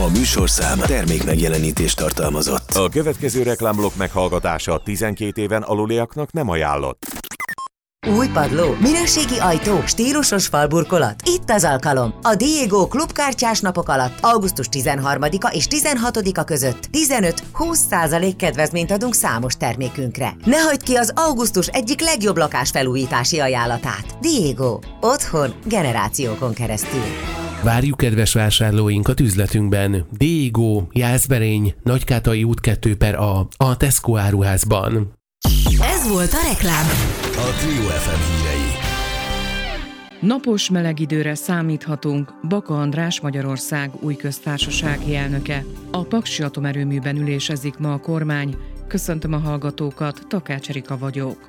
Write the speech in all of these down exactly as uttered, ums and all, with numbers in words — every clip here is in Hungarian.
A műsorszám termék megjelenítést tartalmazott. A következő reklámblokk meghallgatása tizenkét éven aluliaknak nem ajánlott. Új padló, minőségi ajtó, stílusos falburkolat. Itt az alkalom. A Diego klubkártyás napok alatt augusztus tizenharmadika és tizenhatodika között tizenöt-húsz százalék kedvezményt adunk számos termékünkre. Ne hagyd ki az augusztus egyik legjobb lakásfelújítási ajánlatát. Diego. Otthon generációkon keresztül. Várjuk kedves vásárlóinkat üzletünkben. Diego, Jászberény, Nagykátai út kettő per A, a Tesco áruházban. Ez volt a reklám. A Trio ef em hírei. Napos meleg időre számíthatunk. Baka András Magyarország új köztársasági elnöke. A Paksi atomerőműben ülésezik ma a kormány. Köszöntöm a hallgatókat, Takács Erika vagyok.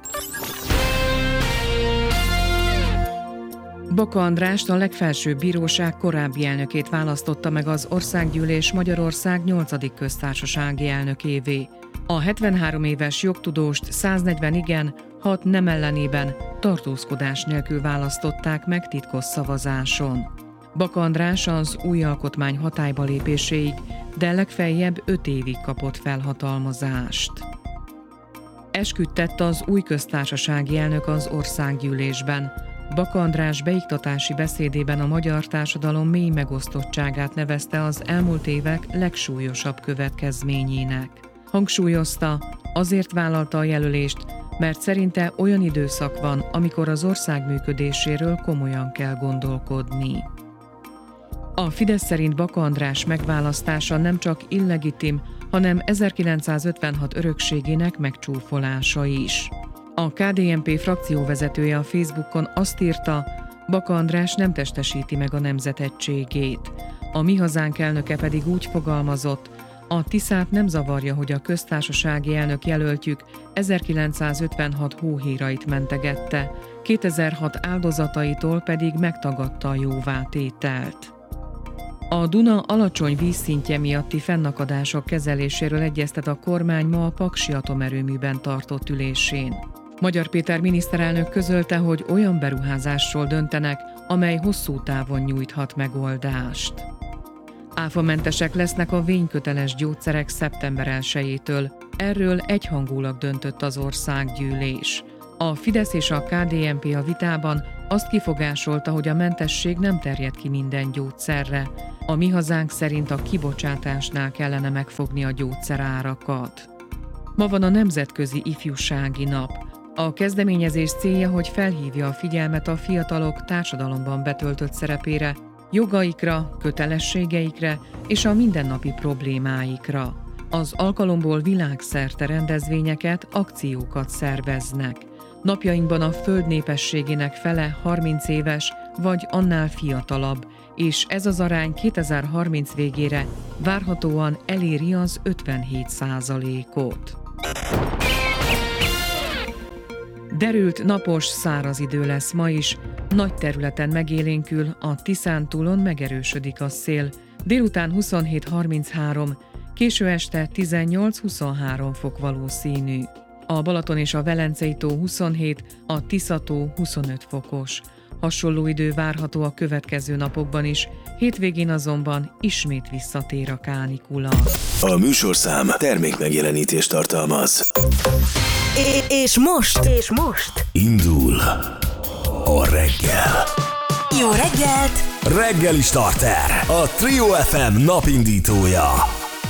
Baka Andrást a legfelsőbb bíróság korábbi elnökét választotta meg az Országgyűlés Magyarország nyolcadik köztársasági elnökévé. A hetvenhárom éves jogtudóst száznegyven igen, hat nem ellenében tartózkodás nélkül választották meg titkos szavazáson. Baka András az új alkotmány hatályba lépéséig, de legfeljebb öt évig kapott felhatalmazást. Esküt tett az új köztársasági elnök az Országgyűlésben. Baka András beiktatási beszédében a magyar társadalom mély megosztottságát nevezte az elmúlt évek legsúlyosabb következményének. Hangsúlyozta, azért vállalta a jelölést, mert szerinte olyan időszak van, amikor az ország működéséről komolyan kell gondolkodni. A Fidesz szerint Baka András megválasztása nem csak illegitim, hanem ezerkilencszázötvenhat örökségének megcsúfolása is. A ká dé en pé frakcióvezetője a Facebookon azt írta, Baka András nem testesíti meg a nemzet egységét. A Mi Hazánk elnöke pedig úgy fogalmazott, a Tiszát nem zavarja, hogy a köztársasági elnök jelöltjük ezerkilencszázötvenhat hóhérait mentegette, kétezer-hat áldozataitól pedig megtagadta a jóvátételt. A Duna alacsony vízszintje miatti fennakadások kezeléséről egyeztet a kormány ma a Paksi atomerőműben tartott ülésén. Magyar Péter miniszterelnök közölte, hogy olyan beruházásról döntenek, amely hosszú távon nyújthat megoldást. Áfamentesek lesznek a vényköteles gyógyszerek szeptember elsejétől. Erről egyhangulag döntött az Országgyűlés. A Fidesz és a ká dé en pé a vitában azt kifogásolta, hogy a mentesség nem terjed ki minden gyógyszerre. A Mi Hazánk szerint a kibocsátásnál kellene megfogni a gyógyszerárakat. Ma van a Nemzetközi Ifjúsági Nap. A kezdeményezés célja, hogy felhívja a figyelmet a fiatalok társadalomban betöltött szerepére, jogaikra, kötelességeikre és a mindennapi problémáikra. Az alkalomból világszerte rendezvényeket, akciókat szerveznek. Napjainkban a föld népességének fele harminc éves vagy annál fiatalabb, és ez az arány kétezer-harminc végére várhatóan eléri az ötvenhét százalékot. Derült, napos, száraz idő lesz ma is, nagy területen megélénkül, a Tiszántúlon megerősödik a szél, délután huszonhét harminchárom, késő este tizennyolc-huszonhárom fok valószínű. A Balaton és a Velencei-tó huszonhét, a Tisza-tó huszonöt fokos. Hasonló idő várható a következő napokban is, hétvégén azonban ismét visszatér a kánikula. A műsorszám termék megjelenítést tartalmaz. És most, és most indul a reggel. Jó reggelt! Reggeli starter, a Trio ef em napindítója.